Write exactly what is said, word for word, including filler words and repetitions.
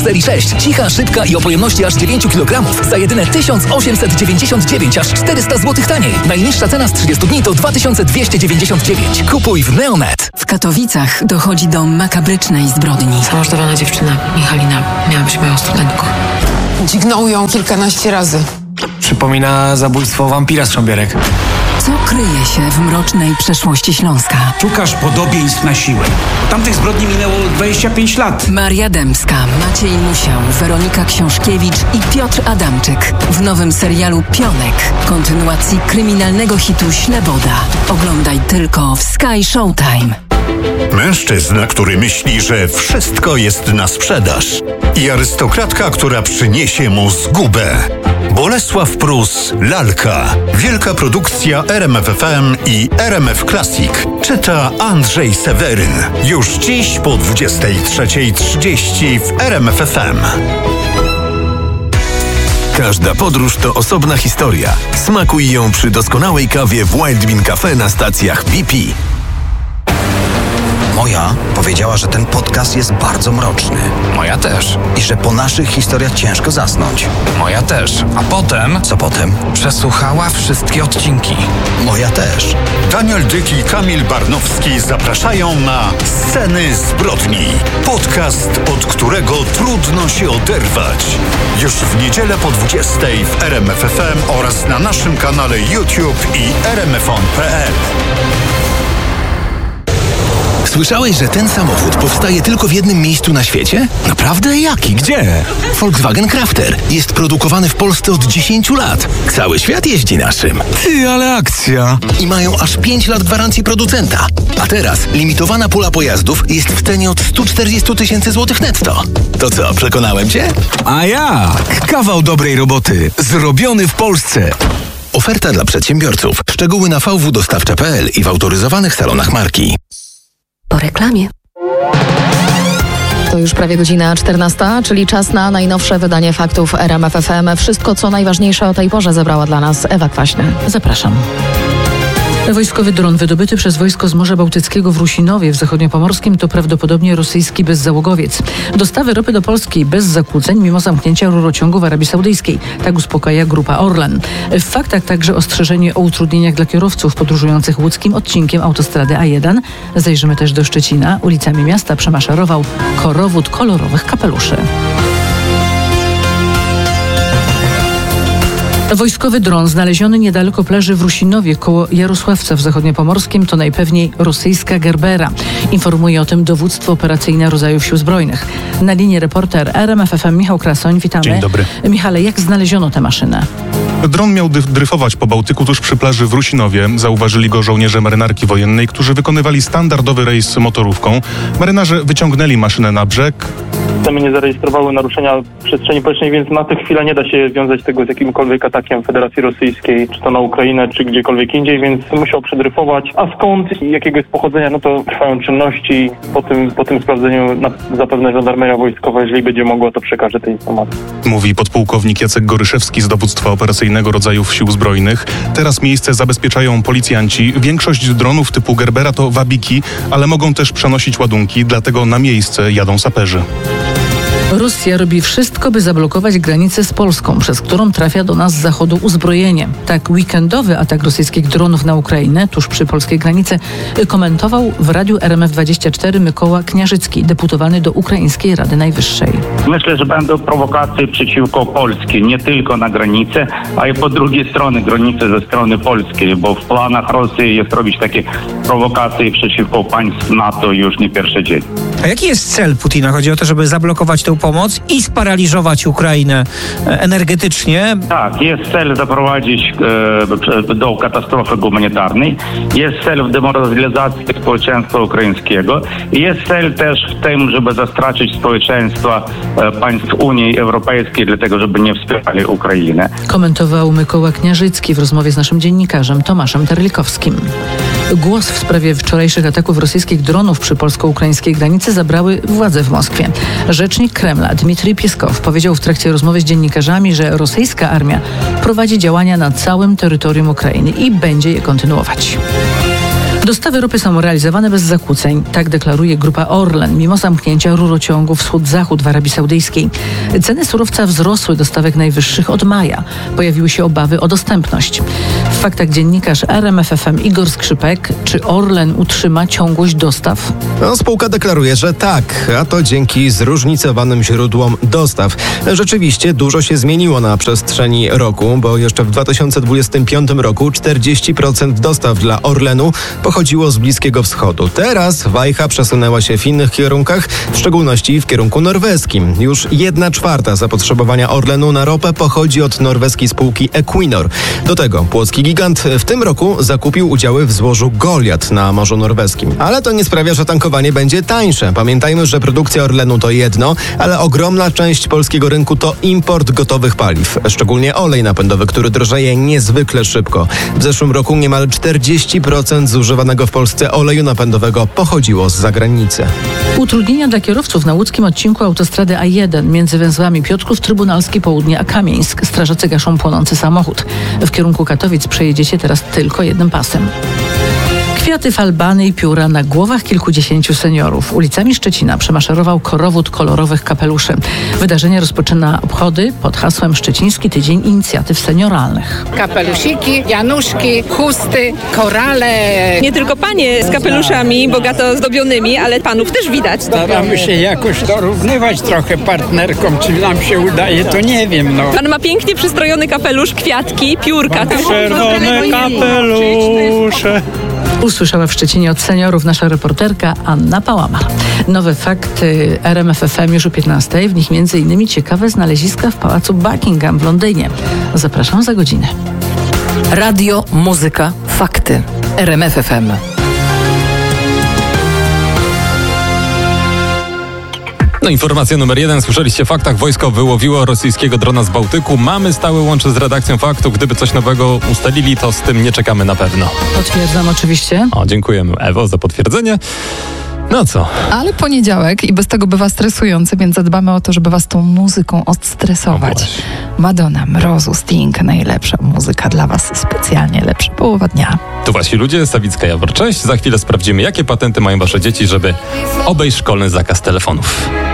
Serii sześć. Cicha, szybka i o pojemności aż dziewięć kilogramów za jedyne tysiąc osiemset dziewięćdziesiąt dziewięć, aż czterysta złotych taniej. Najniższa cena z trzydziestu dni to dwa tysiące dwieście dziewięćdziesiąt dziewięć. Kupuj w Neonet. W Katowicach dochodzi do makabrycznej zbrodni. Zamordowana dziewczyna, Michalina, miała być moją studentką. Dźgnął ją kilkanaście razy. Przypomina zabójstwo wampira z Szambierek. Co kryje się w mrocznej przeszłości Śląska? Szukasz podobieństw na siłę. Od tamtych zbrodni minęło dwadzieścia pięć lat. Maria Dębska, Maciej Musiał, Weronika Książkiewicz i Piotr Adamczyk w nowym serialu Pionek, kontynuacji kryminalnego hitu Śleboda. Oglądaj tylko w Sky Showtime. Mężczyzna, który myśli, że wszystko jest na sprzedaż. I arystokratka, która przyniesie mu zgubę. Bolesław Prus, Lalka. Wielka produkcja R M F F M i R M F Classic. Czyta Andrzej Seweryn. Już dziś po dwudziestej trzeciej trzydzieści w R M F F M. Każda podróż to osobna historia. Smakuj ją przy doskonałej kawie w Wild Bean Cafe na stacjach B P. Moja powiedziała, że ten podcast jest bardzo mroczny. Moja też. I że po naszych historiach ciężko zasnąć. Moja też. A potem... Co potem? Przesłuchała wszystkie odcinki. Moja też. Daniel Dyk i Kamil Barnowski zapraszają na Sceny zbrodni. Podcast, od którego trudno się oderwać. Już w niedzielę po dwudziestej w R M F F M oraz na naszym kanale YouTube i r m f on kropka p l. Słyszałeś, że ten samochód powstaje tylko w jednym miejscu na świecie? Naprawdę? Jaki? Gdzie? Volkswagen Crafter. Jest produkowany w Polsce od dziesięciu lat. Cały świat jeździ naszym. Ty, ale akcja! I mają aż pięć lat gwarancji producenta. A teraz limitowana pula pojazdów jest w cenie od stu czterdziestu tysięcy złotych netto. To co, przekonałem cię? A jak? Kawał dobrej roboty. Zrobiony w Polsce. Oferta dla przedsiębiorców. Szczegóły na v w dostawcza kropka p l i w autoryzowanych salonach marki. Po reklamie. To już prawie godzina czternasta, czyli czas na najnowsze wydanie faktów R M F F M. Wszystko, co najważniejsze o tej porze, zebrała dla nas Ewa Kwaśny. Zapraszam. Wojskowy dron wydobyty przez wojsko z Morza Bałtyckiego w Rusinowie w zachodniopomorskim to prawdopodobnie rosyjski bezzałogowiec. Dostawy ropy do Polski bez zakłóceń mimo zamknięcia rurociągu w Arabii Saudyjskiej. Tak uspokaja Grupa Orlen. W faktach także ostrzeżenie o utrudnieniach dla kierowców podróżujących łódzkim odcinkiem autostrady A jeden. Zajrzymy też do Szczecina. Ulicami miasta przemaszerował korowód kolorowych kapeluszy. Wojskowy dron znaleziony niedaleko plaży w Rusinowie koło Jarosławca w zachodniopomorskim to najpewniej rosyjska Gerbera. Informuje o tym dowództwo operacyjne rodzajów Sił Zbrojnych. Na linii reporter R M F F M Michał Krasoń. Witamy. Dzień dobry. Michale, jak znaleziono tę maszynę? Dron miał dryfować po Bałtyku tuż przy plaży w Rusinowie. Zauważyli go żołnierze marynarki wojennej, którzy wykonywali standardowy rejs motorówką. Marynarze wyciągnęli maszynę na brzeg. Systemy nie zarejestrowały naruszenia przestrzeni powietrznej, więc na tę chwilę nie da się wiązać tego z jakimkolwiek atakiem Federacji Rosyjskiej, czy to na Ukrainę, czy gdziekolwiek indziej, więc musiał przedryfować. A skąd i jakiego jest pochodzenia, no to trwają czynności. Po tym, po tym sprawdzeniu na, zapewne żandarmeria wojskowa, jeżeli będzie mogła, to przekaże te informacje. Mówi podpułkownik Jacek Goryszewski z dowództwa operacyjnego rodzajów Sił Zbrojnych. Teraz miejsce zabezpieczają policjanci. Większość dronów typu Gerbera to wabiki, ale mogą też przenosić ładunki, dlatego na miejsce jadą saperzy. Rosja robi wszystko, by zablokować granicę z Polską, przez którą trafia do nas z zachodu uzbrojenie. Tak weekendowy atak rosyjskich dronów na Ukrainę, tuż przy polskiej granicy, komentował w Radiu R M F dwadzieścia cztery Mykoła Kniarzycki, deputowany do Ukraińskiej Rady Najwyższej. Myślę, że będą prowokacje przeciwko Polsce, nie tylko na granicy, a i po drugiej stronie granicy ze strony polskiej, bo w planach Rosji jest robić takie prowokacje przeciwko państw NATO już nie pierwszy dzień. A jaki jest cel Putina? Chodzi o to, żeby zablokować tę pomoc i sparaliżować Ukrainę energetycznie? Tak, jest cel zaprowadzić e, do katastrofy humanitarnej, jest cel w demoralizacji społeczeństwa ukraińskiego i jest cel też w tym, żeby zastraszyć społeczeństwa e, państw Unii Europejskiej, dlatego żeby nie wspierali Ukrainy. Komentował Mykoła Kniarzycki w rozmowie z naszym dziennikarzem Tomaszem Terlikowskim. Głos w sprawie wczorajszych ataków rosyjskich dronów przy polsko-ukraińskiej granicy zabrały władze w Moskwie. Rzecznik Kremla Dmitrij Pieskow powiedział w trakcie rozmowy z dziennikarzami, że rosyjska armia prowadzi działania na całym terytorium Ukrainy i będzie je kontynuować. Dostawy ropy są realizowane bez zakłóceń. Tak deklaruje Grupa Orlen, mimo zamknięcia rurociągu wschód-zachód w Arabii Saudyjskiej. Ceny surowca wzrosły do stawek najwyższych od maja. Pojawiły się obawy o dostępność. W faktach dziennikarz R M F F M Igor Skrzypek. Czy Orlen utrzyma ciągłość dostaw? No, spółka deklaruje, że tak, a to dzięki zróżnicowanym źródłom dostaw. Rzeczywiście dużo się zmieniło na przestrzeni roku, bo jeszcze w dwa tysiące dwudziestym piątym roku czterdzieści procent dostaw dla Orlenu pochodziło z Bliskiego Wschodu. Teraz wajcha przesunęła się w innych kierunkach, w szczególności w kierunku norweskim. Już jedna czwarta zapotrzebowania Orlenu na ropę pochodzi od norweskiej spółki Equinor. Do tego płocki gigant w tym roku zakupił udziały w złożu Goliat na Morzu Norweskim. Ale to nie sprawia, że tankowanie będzie tańsze. Pamiętajmy, że produkcja Orlenu to jedno, ale ogromna część polskiego rynku to import gotowych paliw. Szczególnie olej napędowy, który drożeje niezwykle szybko. W zeszłym roku niemal czterdzieści procent zużywanego w Polsce oleju napędowego pochodziło z zagranicy. Utrudnienia dla kierowców na łódzkim odcinku autostrady A jeden między węzłami Piotrków Trybunalski Południe a Kamieńsk. Strażacy gaszą płonący samochód. W kierunku Katowic przejedziecie teraz tylko jednym pasem. Kwiaty, falbany i pióra na głowach kilkudziesięciu seniorów. Ulicami Szczecina przemaszerował korowód kolorowych kapeluszy. Wydarzenie rozpoczyna obchody pod hasłem Szczeciński Tydzień Inicjatyw Senioralnych. Kapelusiki, januszki, chusty, korale. Nie tylko panie z kapeluszami bogato zdobionymi, ale panów też widać. Staramy się jakoś dorównywać trochę partnerkom. Czy nam się udaje, to nie wiem. No. Pan ma pięknie przystrojony kapelusz, kwiatki, piórka. Czerwone kapelusze. Usłyszała w Szczecinie od seniorów nasza reporterka Anna Pałama. Nowe fakty R M F F M już o piętnastej. W nich między innymi ciekawe znaleziska w Pałacu Buckingham w Londynie. Zapraszam za godzinę. Radio, muzyka, fakty. R M F F M. No informacja numer jeden. Słyszeliście w faktach. Wojsko wyłowiło rosyjskiego drona z Bałtyku. Mamy stałe łącze z redakcją Faktu. Gdyby coś nowego ustalili, to z tym nie czekamy na pewno. Potwierdzam oczywiście. O, dziękujemy Ewo za potwierdzenie. No co? Ale poniedziałek i bez tego bywa stresujący, więc zadbamy o to, żeby was tą muzyką odstresować. Madonna, Mrozu, Sting, najlepsza muzyka dla was, specjalnie lepsza połowa dnia. Tu wasi ludzie, Sawicka Jawor, cześć. Za chwilę sprawdzimy, jakie patenty mają wasze dzieci, żeby obejść szkolny zakaz telefonów.